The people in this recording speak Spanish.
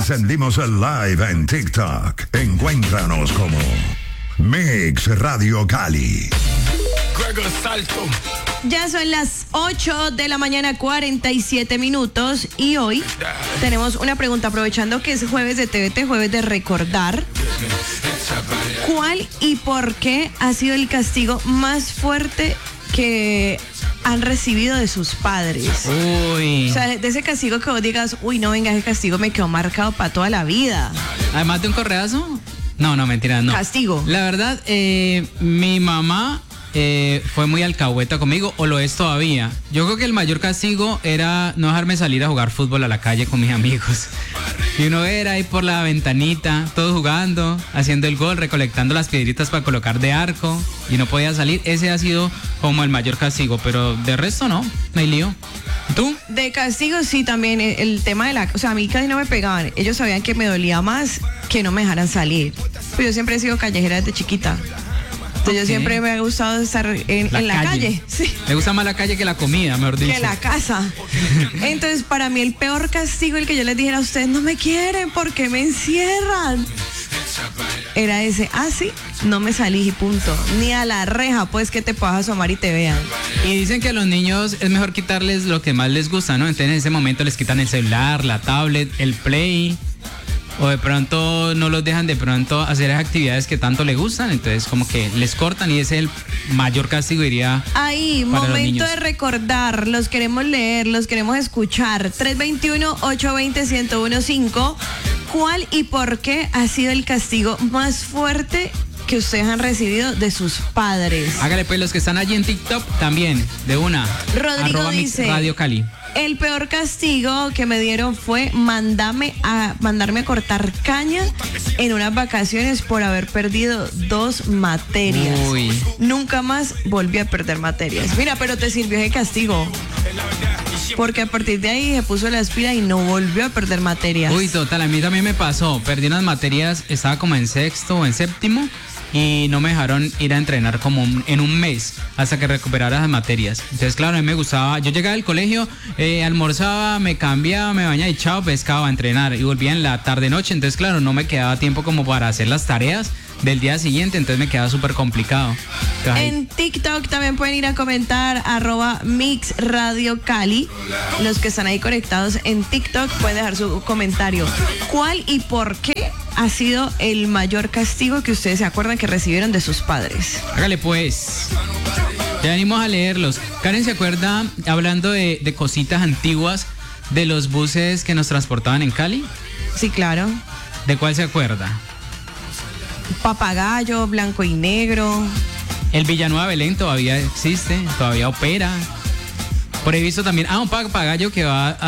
Encendimos el live en TikTok. Encuéntranos como Mix Radio Cali. Ya son las 8 de la mañana, 47 minutos. Y hoy tenemos una pregunta, aprovechando que es jueves de TVT, jueves de recordar. ¿Cuál y por qué ha sido el castigo más fuerte que han recibido de sus padres? Uy. O sea, de ese castigo que vos digas, uy, no, venga, ese castigo me quedó marcado para toda la vida. Además de un correazo. No, mentira, no. Castigo. La verdad, mi mamá fue muy alcahueta conmigo, o lo es todavía. Yo creo que el mayor castigo era no dejarme salir a jugar fútbol a la calle con mis amigos. Y uno era ahí por la ventanita, todos jugando, haciendo el gol, recolectando las piedritas para colocar de arco, y no podía salir. Ese ha sido como el mayor castigo, pero de resto no hay lío. ¿Tú? De castigo sí, también el tema de o sea, a mí casi no me pegaban. Ellos sabían que me dolía más que no me dejaran salir. Pero yo siempre he sido callejera desde chiquita. Entonces, yo siempre me ha gustado estar en la calle. Sí. Me gusta más la calle que la comida, mejor dicho. Que la casa. Entonces, para mí el peor castigo, el que yo les dijera, ustedes no me quieren, ¿por qué me encierran? Era ese, sí, no me salí y punto. Ni a la reja, pues, que te puedas asomar y te vean. Y dicen que a los niños es mejor quitarles lo que más les gusta, ¿no? Entonces en ese momento les quitan el celular, la tablet, el play, o de pronto no los dejan de pronto hacer actividades que tanto les gustan, entonces como que les cortan, y ese es el mayor castigo, diría. Ahí, momento de recordar, los queremos leer, los queremos escuchar. 321-820-1015. ¿Cuál y por qué ha sido el castigo más fuerte que ustedes han recibido de sus padres? Hágale pues, los que están allí en TikTok también, de una. Rodrigo dice, Radio Cali. El peor castigo que me dieron fue mandarme a cortar caña en unas vacaciones por haber perdido 2 materias. Uy. Nunca más volví a perder materias. Mira, pero te sirvió ese castigo, porque a partir de ahí se puso la aspira y no volvió a perder materias. Uy, total, a mí también me pasó. Perdí unas materias, estaba como en sexto o en séptimo, y no me dejaron ir a entrenar como en un mes hasta que recuperara las materias. Entonces, claro, a mí me gustaba. Yo llegaba al colegio, almorzaba, me cambiaba, me bañaba y chao, pescaba a entrenar. Y volvía en la tarde-noche. Entonces, claro, no me quedaba tiempo como para hacer las tareas del día siguiente. Entonces me quedaba súper complicado. Entonces, en TikTok también pueden ir a comentar @Mix Radio Cali. Los que están ahí conectados en TikTok pueden dejar su comentario. ¿Cuál y por qué ha sido el mayor castigo que ustedes se acuerdan que recibieron de sus padres? Hágale pues. Ya venimos a leerlos. Karen se acuerda, hablando de cositas antiguas, de los buses que nos transportaban en Cali. Sí, claro. ¿De cuál se acuerda? Papagayo, blanco y negro. El Villanueva Belén todavía existe, todavía opera. Por ahí visto también, un papagayo que va